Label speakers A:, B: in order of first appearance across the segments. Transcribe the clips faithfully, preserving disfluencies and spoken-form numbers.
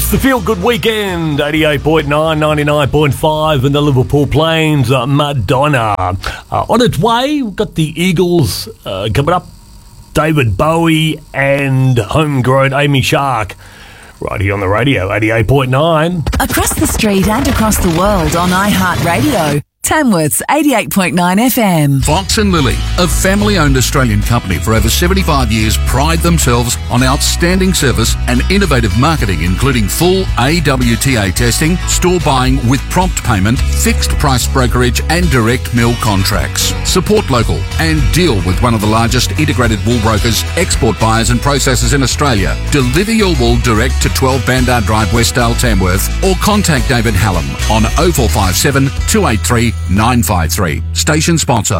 A: It's the Feel Good Weekend, eighty-eight point nine, ninety-nine point five in the Liverpool Plains. Uh, Madonna. Uh, on its way, we've got the Eagles uh, coming up. David Bowie and homegrown Amy Shark. Right here on the radio, eighty-eight point nine.
B: Across the street and across the world on iHeartRadio. Tamworth's eighty-eight point nine F M.
C: Fox and Lily, a family-owned Australian company for over seventy-five years, pride themselves on outstanding service and innovative marketing, including full A W T A testing, store buying with prompt payment, fixed price brokerage and direct mill contracts. Support local and deal with one of the largest integrated wool brokers, export buyers and processors in Australia. Deliver your wool direct to twelve Bandar Drive, Westdale, Tamworth, or contact David Hallam on oh four five seven, two eight three, nine five three. Station sponsor.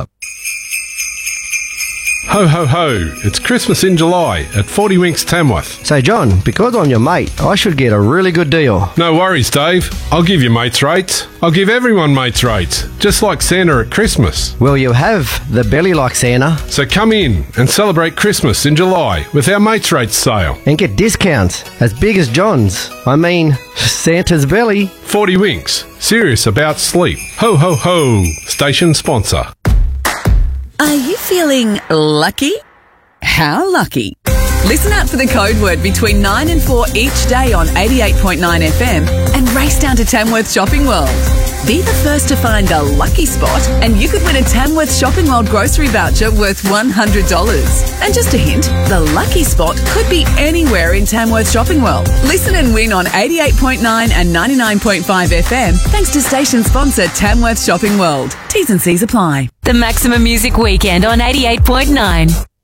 D: Ho, ho, ho. It's Christmas in July at forty Winks Tamworth.
E: Say, John, because I'm your mate, I should get a really good deal.
D: No worries, Dave. I'll give you mates rates. I'll give everyone mates rates, just like Santa at Christmas.
E: Well, you have the belly like Santa.
D: So come in and celebrate Christmas in July with our mates rates sale.
E: And get discounts as big as John's. I mean, Santa's belly.
D: forty Winks. Serious about sleep. Ho, ho, ho. Station sponsor.
B: Are you feeling lucky? How lucky? Listen out for the code word between nine and four each day on eighty-eight point nine F M and race down to Tamworth Shopping World. Be the first to find a lucky spot and you could win a Tamworth Shopping World grocery voucher worth one hundred dollars. And just a hint, the lucky spot could be anywhere in Tamworth Shopping World. Listen and win on eighty-eight point nine and ninety-nine point five F M thanks to station sponsor Tamworth Shopping World. T's and C's apply.
F: The Maximum Music Weekend on eighty-eight point nine.